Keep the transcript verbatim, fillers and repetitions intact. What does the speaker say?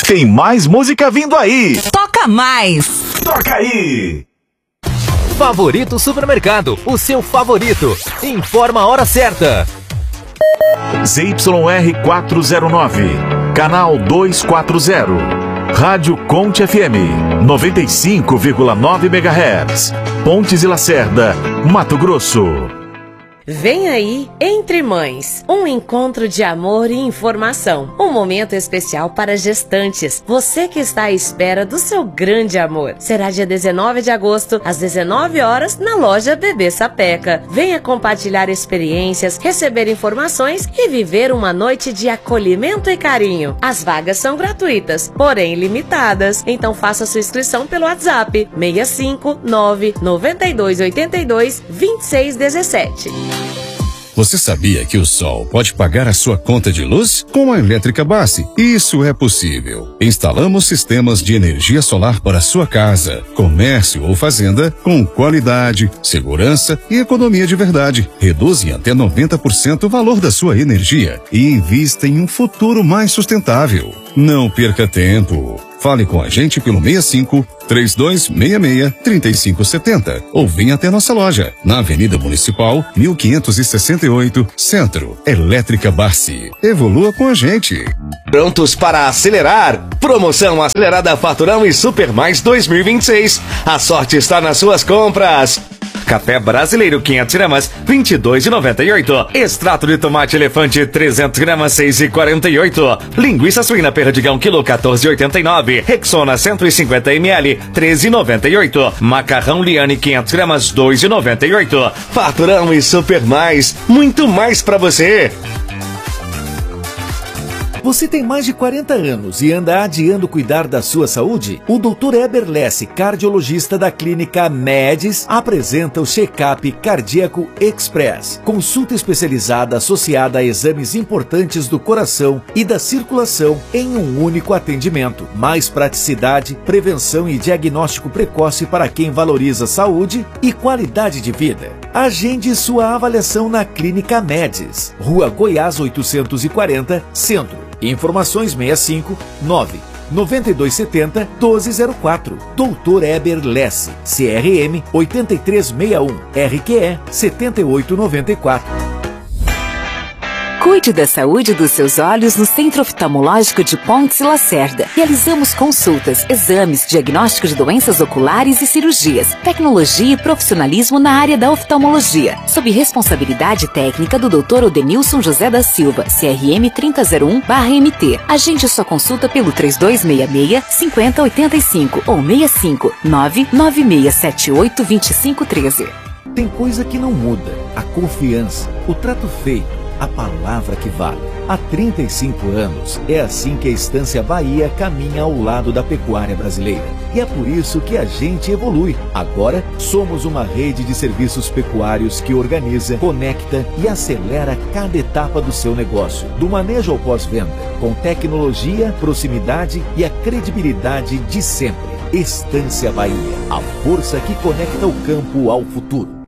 Tem mais música vindo aí. Toca mais. Toca aí. Favorito Supermercado, o seu favorito. Informa a hora certa. Z Y R quatrocentos e nove, canal duzentos e quarenta. Rádio Conte F M, noventa e cinco vírgula nove megahertz. Pontes e Lacerda, Mato Grosso. Vem aí Entre Mães, um encontro de amor e informação. Um momento especial para gestantes. Você que está à espera do seu grande amor. Será dia dezenove de agosto, às dezenove horas, na loja Bebê Sapeca. Venha compartilhar experiências, receber informações e viver uma noite de acolhimento e carinho. As vagas são gratuitas, porém limitadas. Então faça sua inscrição pelo WhatsApp seis cinco nove nove dois oito dois dois seis um sete. Você sabia que o sol pode pagar a sua conta de luz? Com a Elétrica Bassi, isso é possível. Instalamos sistemas de energia solar para sua casa, comércio ou fazenda com qualidade, segurança e economia de verdade. Reduzem até noventa por cento o valor da sua energia e invista em um futuro mais sustentável. Não perca tempo. Fale com a gente pelo seis cinco, três dois seis seis, três cinco sete zero ou venha até nossa loja, na Avenida Municipal, mil quinhentos e sessenta e oito, Centro. Elétrica Bassi. Evolua com a gente. Prontos para acelerar? Promoção acelerada Faturão e Super Mais dois mil e vinte e seis. A sorte está nas suas compras. Café brasileiro quinhentos gramas, vinte e dois reais e noventa e oito. Extrato de tomate elefante trezentos gramas, seis reais e quarenta e oito. Linguiça suína perdigão quilo quatorze reais e oitenta e nove. Rexona cento e cinquenta mililitros, treze reais e noventa e oito. Macarrão Liane quinhentos gramas, dois reais e noventa e oito. Faturão e Super Mais, muito mais pra você. Você tem mais de quarenta anos e anda adiando cuidar da sua saúde? O doutor Eber Lesse, cardiologista da clínica Medes, apresenta o Check-up Cardíaco Express. Consulta especializada associada a exames importantes do coração e da circulação em um único atendimento. Mais praticidade, prevenção e diagnóstico precoce para quem valoriza saúde e qualidade de vida. Agende sua avaliação na Clínica Medes, Rua Goiás oitocentos e quarenta, Centro. Informações seis cinco nove nove dois sete zero doze zero quatro. doutor Eber Lesse, C R M oito três seis um, R Q E sete oito nove quatro. Cuide da saúde dos seus olhos no Centro Oftalmológico de Pontes e Lacerda. Realizamos consultas, exames, diagnóstico de doenças oculares e cirurgias, tecnologia e profissionalismo na área da oftalmologia, sob responsabilidade técnica do doutor Odenilson José da Silva, C R M trinta zero um barra M T. Agende sua consulta pelo três dois seis seis, cinco zero oito cinco ou seis cinco nove nove seis sete oito dois cinco um três. Tem coisa que não muda: a confiança, o trato feito, a palavra que vale. Há trinta e cinco anos, é assim que a Estância Bahia caminha ao lado da pecuária brasileira. E é por isso que a gente evolui. Agora, somos uma rede de serviços pecuários que organiza, conecta e acelera cada etapa do seu negócio, do manejo ao pós-venda, com tecnologia, proximidade e a credibilidade de sempre. Estância Bahia, a força que conecta o campo ao futuro.